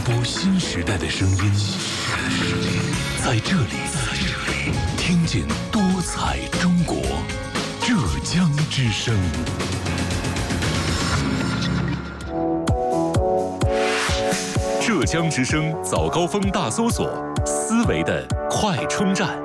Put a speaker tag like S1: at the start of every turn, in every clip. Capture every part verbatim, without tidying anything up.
S1: 播新时代的声音，在这里，听见多彩中国。浙江之声。浙江之声早高峰大搜索，思维的快充站。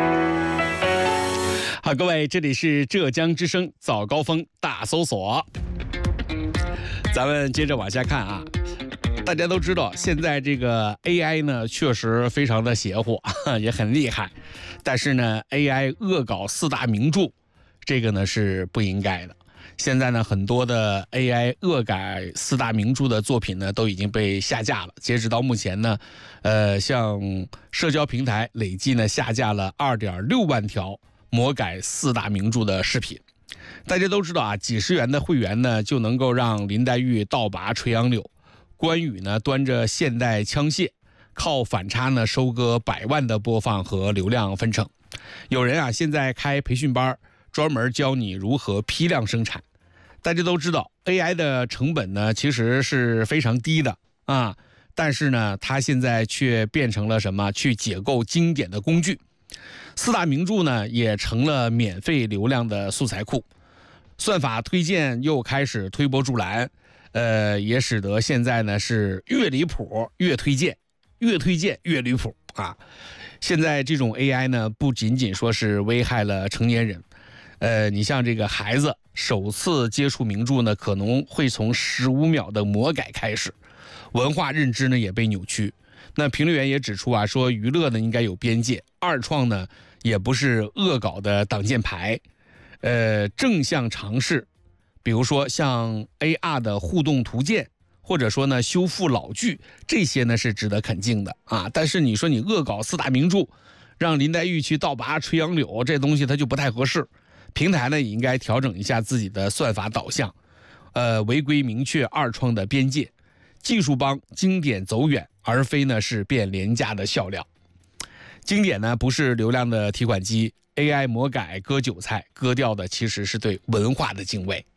S2: 好，各位，这里是浙江之声早高峰大搜索。咱们接着往下看啊。大家都知道，现在这个 A I 呢，确实非常的邪乎，也很厉害。但是呢 ，A I 恶搞四大名著，这个呢是不应该的。现在呢，很多的 A I 恶改四大名著的作品呢，都已经被下架了。截止到目前呢，呃，像社交平台累计呢下架了二点六万条魔改四大名著的视频。大家都知道啊，几十元的会员呢，就能够让林黛玉倒拔垂杨柳。关羽呢端着现代枪械，靠反差呢收割百万的播放和流量分成。有人啊现在开培训班，专门教你如何批量生产。大家都知道 A I 的成本呢其实是非常低的啊，但是呢它现在却变成了什么？去解构经典的工具。四大名著呢也成了免费流量的素材库，算法推荐又开始推波助澜。呃，也使得现在呢是越离谱越推荐，越推荐越离谱啊！现在这种 A I 呢，不仅仅说是危害了成年人，呃，你像这个孩子首次接触名著呢，可能会从十五秒的魔改开始，文化认知呢也被扭曲。那评论员也指出啊，说娱乐呢应该有边界，二创呢也不是恶搞的挡箭牌，呃，正向尝试。比如说像 A R 的互动图鉴，或者说呢修复老剧，这些呢是值得肯定的啊。但是你说你恶搞四大名著，让林黛玉去倒拔垂杨柳，这东西它就不太合适。平台呢也应该调整一下自己的算法导向，呃，违规明确二创的边界，技术帮经典走远，而非呢是变廉价的笑料。经典呢不是流量的提款机， A I 魔改割韭菜，割掉的其实是对文化的敬畏。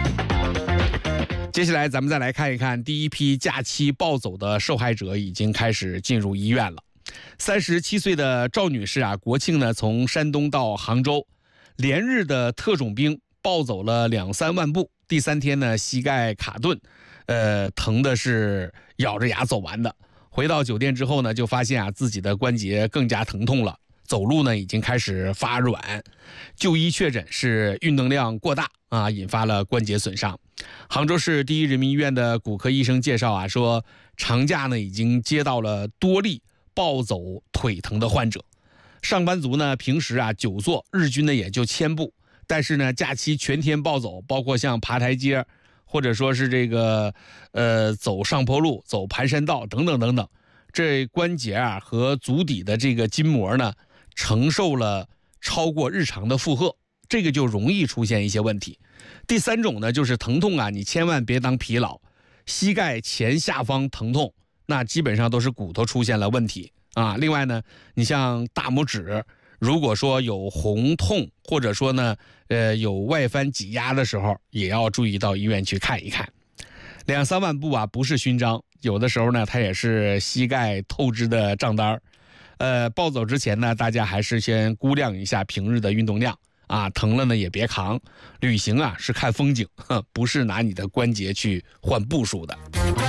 S2: 接下来咱们再来看一看，第一批假期暴走的受害者已经开始进入医院了。三十七岁的赵女士啊，国庆呢从山东到杭州，连日的特种兵暴走了两三万步，第三天呢膝盖卡顿，呃，疼的是咬着牙走完的。回到酒店之后呢，就发现啊自己的关节更加疼痛了，走路呢已经开始发软，就医确诊是运动量过大啊，引发了关节损伤。杭州市第一人民医院的骨科医生介绍啊，说长假呢已经接到了多例暴走腿疼的患者。上班族呢平时啊久坐，日均呢也就千步，但是呢假期全天暴走，包括像爬台阶，或者说是这个呃走上坡路、走盘山道等等等等，这关节啊和足底的这个筋膜呢承受了超过日常的负荷，这个就容易出现一些问题。第三种呢就是疼痛啊，你千万别当疲劳，膝盖前下方疼痛，那基本上都是骨头出现了问题啊。另外呢，你像大拇指，如果说有红痛，或者说呢呃有外翻挤压的时候，也要注意到医院去看一看。两三万步啊不是勋章，有的时候呢它也是膝盖透支的账单。呃暴走之前呢，大家还是先估量一下平日的运动量啊，疼了呢也别扛。旅行啊是看风景，不是拿你的关节去换步数的。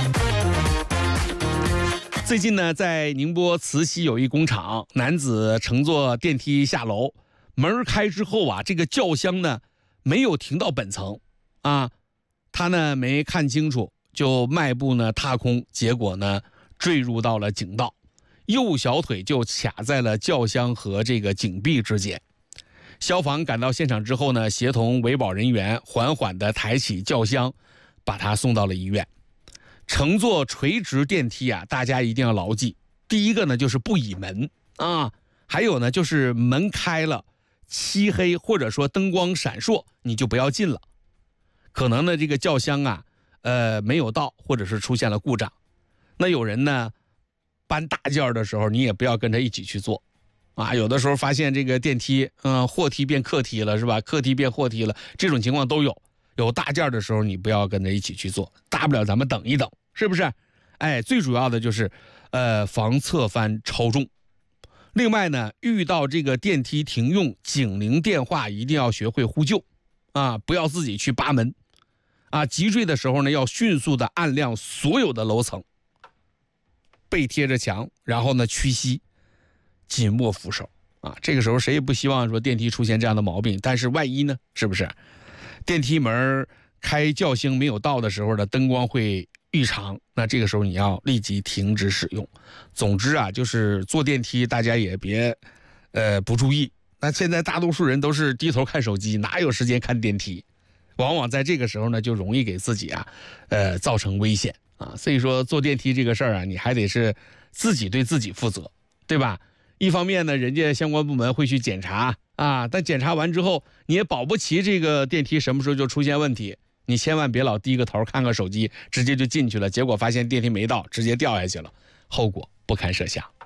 S2: 最近呢，在宁波慈溪有一工厂，男子乘坐电梯下楼，门开之后啊，这个轿厢呢没有停到本层啊，他呢没看清楚，就迈步呢踏空，结果呢坠入到了井道，右小腿就卡在了轿厢和这个井壁之间。消防赶到现场之后呢，协同维保人员缓缓地抬起轿厢，把他送到了医院。乘坐垂直电梯啊，大家一定要牢记，第一个呢就是不倚门啊，还有呢就是门开了，漆黑或者说灯光闪烁，你就不要进了。可能呢这个轿厢啊，呃没有到，或者是出现了故障。那有人呢搬大件的时候，你也不要跟着一起去做。啊，有的时候发现这个电梯，嗯，货梯变客梯了，是吧？客梯变货梯了，这种情况都有。有大件的时候，你不要跟着一起去做，大不了咱们等一等，是不是？ 哎，最主要的就是，呃，防侧翻超重。另外呢，遇到这个电梯停用，警铃电话一定要学会呼救，啊，不要自己去扒门，啊，急坠的时候呢，要迅速的按亮所有的楼层，背贴着墙，然后呢屈膝，紧握扶手，啊，这个时候谁也不希望说电梯出现这样的毛病，但是万一呢，是不是？电梯门开叫星没有到的时候呢，灯光会异常，那这个时候你要立即停止使用。总之啊，就是坐电梯大家也别呃不注意。那现在大多数人都是低头看手机，哪有时间看电梯？往往在这个时候呢，就容易给自己啊呃造成危险啊。所以说坐电梯这个事儿啊，你还得是自己对自己负责，对吧？一方面呢，人家相关部门会去检查啊，但检查完之后，你也保不齐这个电梯什么时候就出现问题。你千万别老低个头看个手机，直接就进去了，结果发现电梯没到，直接掉下去了，后果不堪设想。